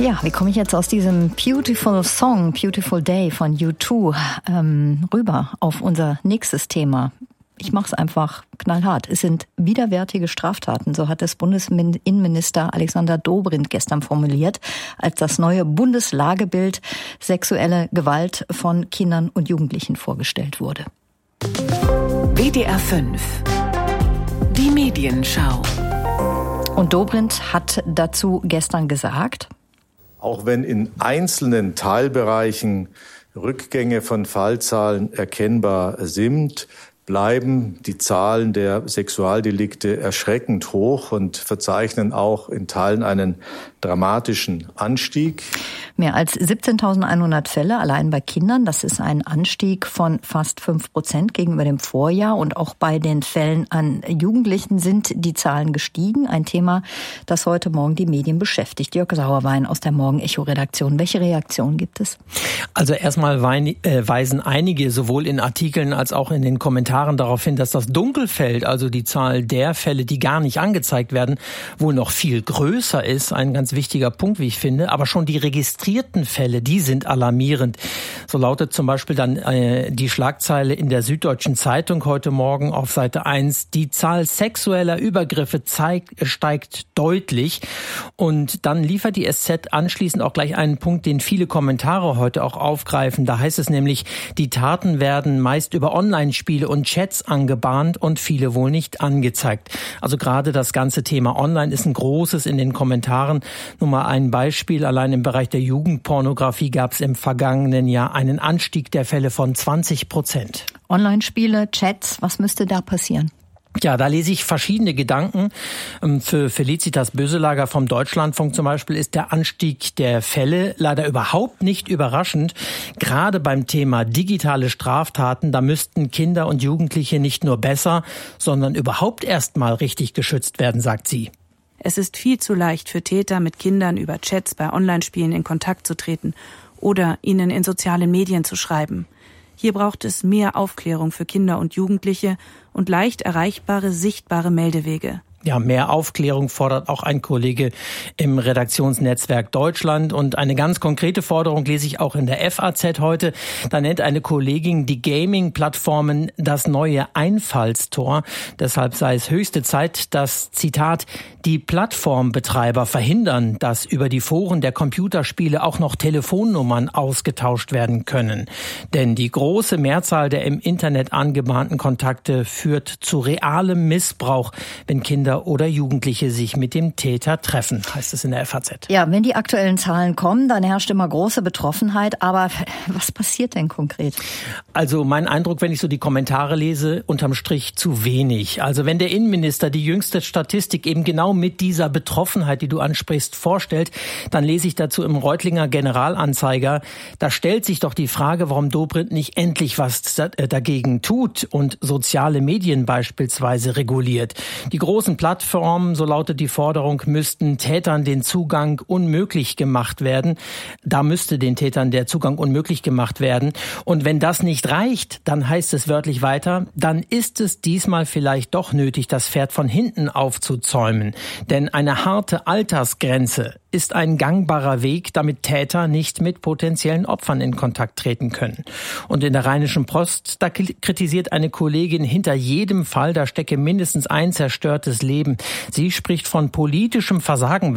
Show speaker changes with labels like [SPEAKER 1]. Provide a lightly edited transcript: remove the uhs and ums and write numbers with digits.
[SPEAKER 1] Ja, wie komme ich jetzt aus diesem Beautiful Song, Beautiful Day von U2 rüber auf unser nächstes Thema? Ich mache es einfach knallhart. Es sind widerwärtige Straftaten, so hat es Bundesinnenminister Alexander Dobrindt gestern formuliert, als das neue Bundeslagebild sexuelle Gewalt von Kindern und Jugendlichen vorgestellt wurde.
[SPEAKER 2] WDR 5. Die Medienschau.
[SPEAKER 1] Und Dobrindt hat dazu gestern gesagt:
[SPEAKER 3] Auch wenn in einzelnen Teilbereichen Rückgänge von Fallzahlen erkennbar sind, bleiben die Zahlen der Sexualdelikte erschreckend hoch und verzeichnen auch in Teilen einen dramatischen Anstieg.
[SPEAKER 1] Mehr als 17.100 Fälle allein bei Kindern. Das ist ein Anstieg von fast 5% gegenüber dem Vorjahr. Und auch bei den Fällen an Jugendlichen sind die Zahlen gestiegen. Ein Thema, das heute Morgen die Medien beschäftigt. Jörg Sauerwein aus der Morgen-Echo-Redaktion. Welche Reaktionen gibt es?
[SPEAKER 4] Also erstmal weisen einige sowohl in Artikeln als auch in den Kommentaren darauf hin, dass das Dunkelfeld, also die Zahl der Fälle, die gar nicht angezeigt werden, wohl noch viel größer ist. Ein ganz wichtiger Punkt, wie ich finde. Aber schon die registrierten Fälle, die sind alarmierend. So lautet zum Beispiel dann die Schlagzeile in der Süddeutschen Zeitung heute Morgen auf Seite 1: Die Zahl sexueller Übergriffe steigt deutlich. Und dann liefert die SZ anschließend auch gleich einen Punkt, den viele Kommentare heute auch aufgreifen. Da heißt es nämlich, die Taten werden meist über Online-Spiele und Chats angebahnt und viele wohl nicht angezeigt. Also gerade das ganze Thema Online ist ein großes in den Kommentaren. Nur mal ein Beispiel: Allein im Bereich der Jugendpornografie gab es im vergangenen Jahr einen Anstieg der Fälle von 20%.
[SPEAKER 1] Online-Spiele, Chats, was müsste da passieren?
[SPEAKER 4] Ja, da lese ich verschiedene Gedanken. Für Felicitas Böselager vom Deutschlandfunk zum Beispiel ist der Anstieg der Fälle leider überhaupt nicht überraschend. Gerade beim Thema digitale Straftaten, da müssten Kinder und Jugendliche nicht nur besser, sondern überhaupt erst mal richtig geschützt werden, sagt sie.
[SPEAKER 5] Es ist viel zu leicht für Täter, mit Kindern über Chats bei Online-Spielen in Kontakt zu treten oder ihnen in sozialen Medien zu schreiben. Hier braucht es mehr Aufklärung für Kinder und Jugendliche und leicht erreichbare, sichtbare Meldewege.
[SPEAKER 4] Ja, mehr Aufklärung fordert auch ein Kollege im Redaktionsnetzwerk Deutschland. Und eine ganz konkrete Forderung lese ich auch in der FAZ heute. Da nennt eine Kollegin die Gaming-Plattformen das neue Einfallstor. Deshalb sei es höchste Zeit, dass, Zitat, die Plattformbetreiber verhindern, dass über die Foren der Computerspiele auch noch Telefonnummern ausgetauscht werden können. Denn die große Mehrzahl der im Internet angebahnten Kontakte führt zu realem Missbrauch, wenn Kinder oder Jugendliche sich mit dem Täter treffen, heißt es in der FAZ.
[SPEAKER 1] Ja, wenn die aktuellen Zahlen kommen, dann herrscht immer große Betroffenheit. Aber was passiert denn konkret?
[SPEAKER 4] Also mein Eindruck, wenn ich so die Kommentare lese, unterm Strich zu wenig. Also wenn der Innenminister die jüngste Statistik eben genau mit dieser Betroffenheit, die du ansprichst, vorstellt, dann lese ich dazu im Reutlinger Generalanzeiger, da stellt sich doch die Frage, warum Dobrindt nicht endlich was dagegen tut und soziale Medien beispielsweise reguliert. Die großen Plattformen, so lautet die Forderung, müssten Tätern den Zugang unmöglich gemacht werden. Da müsste den Tätern der Zugang unmöglich gemacht werden. Und wenn das nicht reicht, dann heißt es wörtlich weiter, dann ist es diesmal vielleicht doch nötig, das Pferd von hinten aufzuzäumen. Denn eine harte Altersgrenze ist ein gangbarer Weg, damit Täter nicht mit potenziellen Opfern in Kontakt treten können. Und in der Rheinischen Post, da kritisiert eine Kollegin, hinter jedem Fall, da stecke mindestens ein zerstörtes Leben. Sie spricht von politischem Versagen,